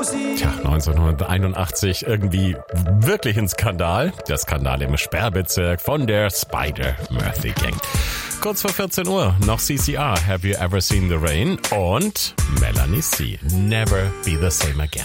Tja, 1981 irgendwie wirklich ein Skandal. Der Skandal im Sperrbezirk von der Spider-Murphy-Gang. Kurz vor 14 Uhr noch CCR, Have You Ever Seen the Rain? Und Melanie C, Never Be the Same Again.